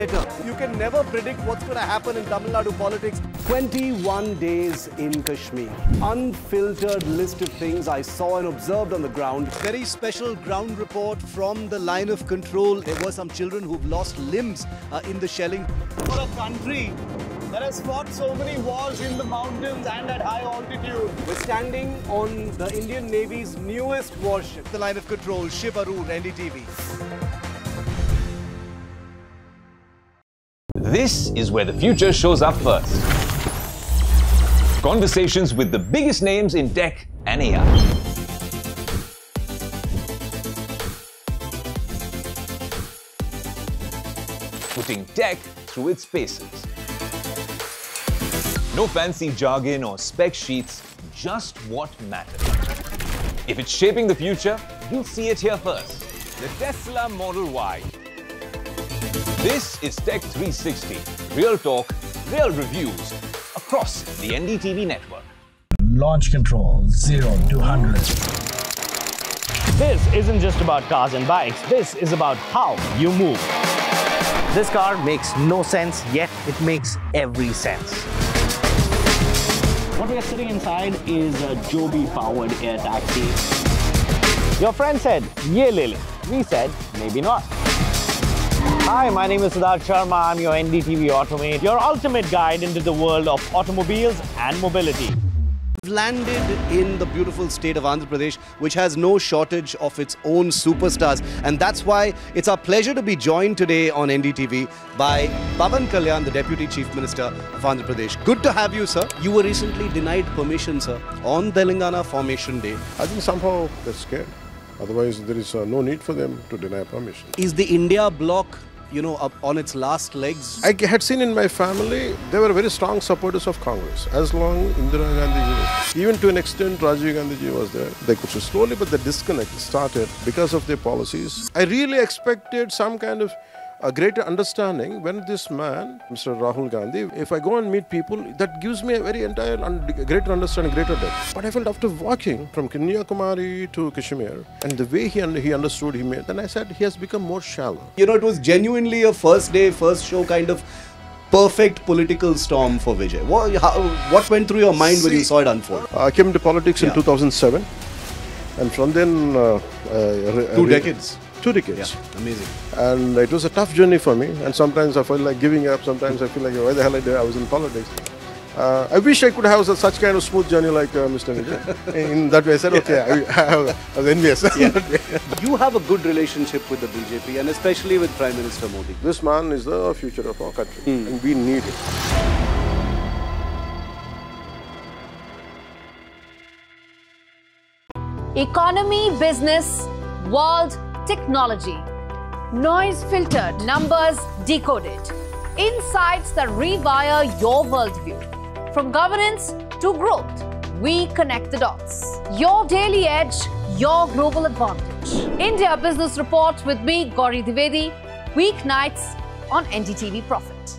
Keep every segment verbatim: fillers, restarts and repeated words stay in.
You can never predict what's going to happen in Tamil Nadu politics. twenty-one days in Kashmir. Unfiltered list of things I saw and observed on the ground. Very special ground report from the line of control. There were some children who've lost limbs uh, in the shelling. For a country that has fought so many wars in the mountains and at high altitude. We're standing on the Indian Navy's newest warship. The line of control, Shiv Arur, N D T V. This is where the future shows up first. Conversations with the biggest names in tech and A I. Putting tech through its paces. No fancy jargon or spec sheets, just what matters. If it's shaping the future, you'll see it here first. The Tesla Model Y. This is Tech three sixty. Real talk, real reviews across the N D T V network. Launch control, zero to one hundred. This isn't just about cars and bikes. This is about how you move. This car makes no sense, yet it makes every sense. What we are sitting inside is a Joby-powered air taxi. Your friend said, "Ye le le." We said, maybe not. Hi, my name is Siddharth Sharma. I'm your N D T V Automate, your ultimate guide into the world of automobiles and mobility. We've landed in the beautiful state of Andhra Pradesh, which has no shortage of its own superstars. And that's why it's our pleasure to be joined today on N D T V by Pawan Kalyan, the Deputy Chief Minister of Andhra Pradesh. Good to have you, sir. You were recently denied permission, sir, on Telangana Formation Day. I think somehow they're scared. Otherwise, there is uh, no need for them to deny permission. Is the India bloc, you know, up on its last legs? I had seen in my family, they were very strong supporters of Congress. As long Indira Gandhi, even to an extent Rajiv Gandhi was there, they could slowly, but the disconnect started because of their policies. I really expected some kind of a greater understanding when this man, Mister Rahul Gandhi, if I go and meet people, that gives me a very entire, un greater understanding, greater depth. But I felt after walking from Kanyakumari to Kashmir, and the way he, un he understood, he made, then I said he has become more shallow. You know, it was genuinely a first day, first show kind of perfect political storm for Vijay. What, how, what went through your mind See, when you saw it unfold? I came into politics yeah. in two thousand seven, and from then... Uh, uh, Two decades. Two decades. Yeah, amazing. And it was a tough journey for me. And sometimes I felt like giving up. Sometimes I feel like, why the hell I did? I was in politics. Uh, I wish I could have such kind of smooth journey like uh, Mister Vijay. In that way, I said, okay, I, I, I was envious. Yeah. You have a good relationship with the B J P and especially with Prime Minister Modi. This man is the future of our country, mm. and we need it. Economy, business, world, technology. Noise filtered, numbers decoded. Insights that rewire your worldview. From governance to growth, we connect the dots. Your daily edge, your global advantage. India Business Report with me, Gauri Dwivedi, weeknights on N D T V Profit.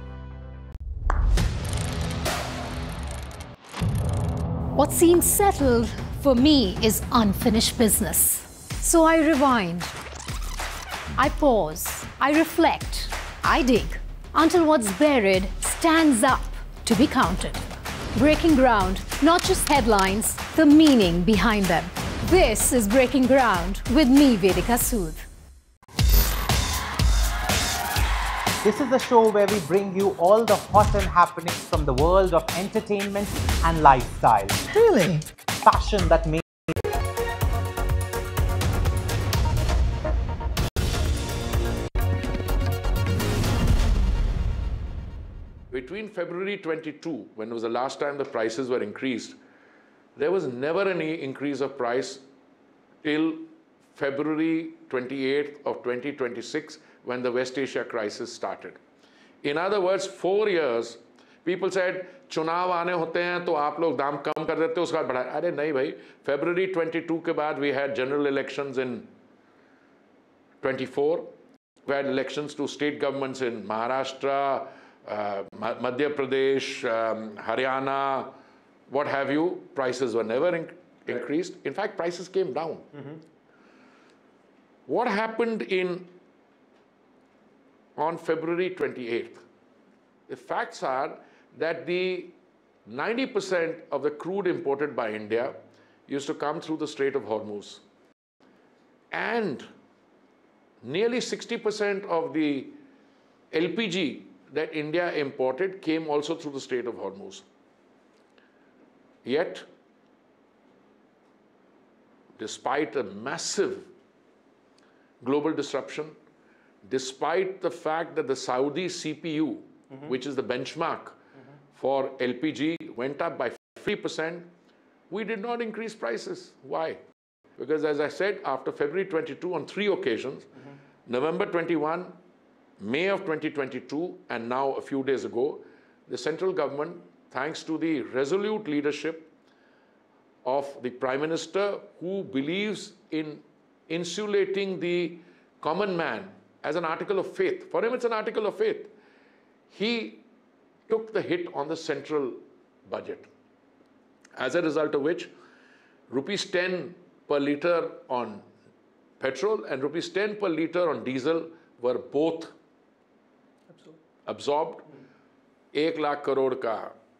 What seems settled for me is unfinished business. So I rewind, I pause, I reflect, I dig, until what's buried stands up to be counted. Breaking ground, not just headlines, the meaning behind them. This is Breaking Ground with me, Vedika Sood. This is the show where we bring you all the hot and happenings from the world of entertainment and lifestyle. Really? Passion that makes Between February twenty-two, when it was the last time the prices were increased, there was never any increase of price till February twenty-eighth of twenty twenty-six, when the West Asia crisis started. In other words, four years, people said, चुनाव आने होते हैं तो आप लोग दाम कम कर देते हो, उसके बाद बढ़ाए. अरे नहीं भाई, February twenty-two के बाद we had general elections in twenty-four, we had elections to state governments in Maharashtra, uh, Madhya Pradesh, um, Haryana, what have you. Prices were never in increased. In fact, prices came down. Mm-hmm. What happened in on February twenty-eighth. The facts are that the ninety percent of the crude imported by India used to come through the Strait of Hormuz. And nearly sixty percent of the L P G that India imported came also through the Strait of Hormuz. Yet, despite a massive global disruption, despite the fact that the Saudi C P U, mm-hmm. which is the benchmark mm-hmm. for L P G, went up by three percent, we did not increase prices. Why? Because as I said, after February twenty-two on three occasions, mm-hmm. November twenty-first, May of twenty twenty-two, and now a few days ago, the central government, thanks to the resolute leadership of the Prime Minister, who believes in insulating the common man as an article of faith. For him, it's an article of faith. He took the hit on the central budget, as a result of which rupees ten per litre on petrol and rupees ten per litre on diesel were both absorbed. एक लाख करोड़ का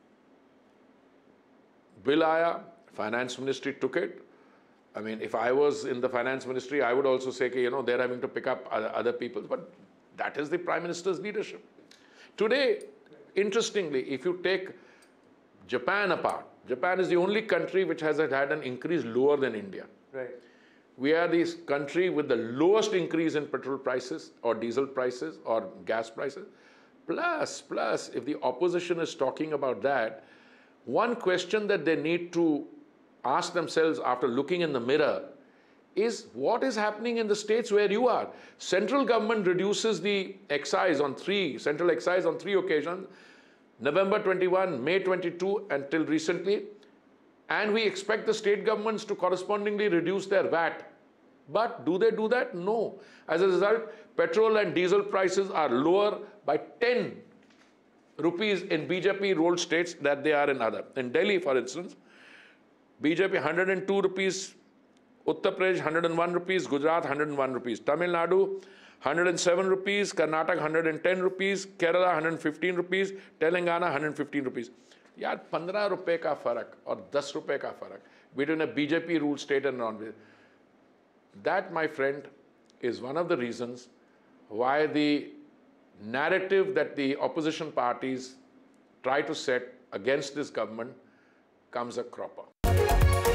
bill आया, finance ministry took it. I mean, if I was in the finance ministry, I would also say, you know, they're having to pick up other people. But that is the Prime Minister's leadership. Today, interestingly, if you take Japan apart, Japan is the only country which has had an increase lower than India. Right. We are the country with the lowest increase in petrol prices or diesel prices or gas prices. Plus, plus, if the opposition is talking about that, one question that they need to ask themselves after looking in the mirror is what is happening in the states where you are. Central government reduces the excise on three, central excise on three occasions, November twenty-first, May twenty-second, until recently, and we expect the state governments to correspondingly reduce their V A T. But do they do that? No. As a result, petrol and diesel prices are lower by ten rupees in B J P-ruled states that they are in other. In Delhi, for instance, B J P one hundred two rupees, Uttar Pradesh one hundred one rupees, Gujarat one hundred one rupees, Tamil Nadu one hundred seven rupees, Karnataka one hundred ten rupees, Kerala one hundred fifteen rupees, Telangana one hundred fifteen rupees. यार पंद्रह रुपए का फर्क और दस रुपए का फर्क between a B J P ruled state and non-B J P. That, my friend, is one of the reasons why the narrative that the opposition parties try to set against this government comes a cropper.